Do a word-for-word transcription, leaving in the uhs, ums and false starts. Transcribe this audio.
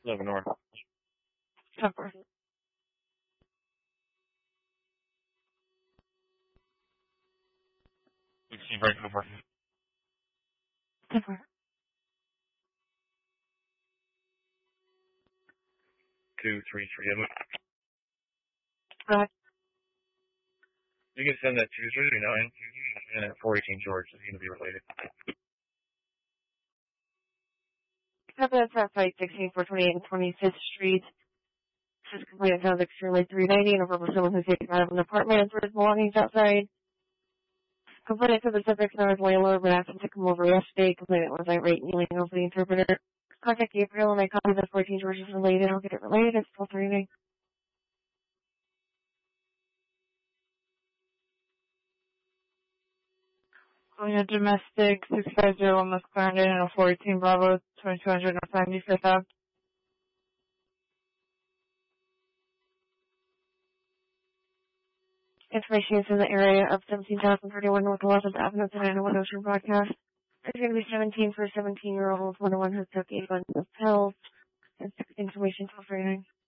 eleven North. Cover. sixteen right over. Cover. two three three of them. Right. You can send that two three nine and at four eighteen George is going to be related. Cover that's at site sixteen, four twenty-eight, and twenty-fifth Street. This is complete. It sounds extremely three ninety and over for someone who's taken out of an apartment and throws belongings outside. Complainant to the subject known as Layla, but asked him to come over yesterday. Complainant was irate, kneeling over the interpreter. Contact Gabriel and I copy the fourteen George is related. I'll get it related. It's still three ninety. Calling a domestic six five zero one West Clarendon and a four eighteen Bravo twenty-two hundred North ninety-fifth Ave. Information is in the area of seventeen thousand thirty-one North eleventh Avenue, the nine oh one Ocean Broadcast. There's going to be seventeen for a seventeen-year-old, one oh one who took a bunch of pills, and information for training.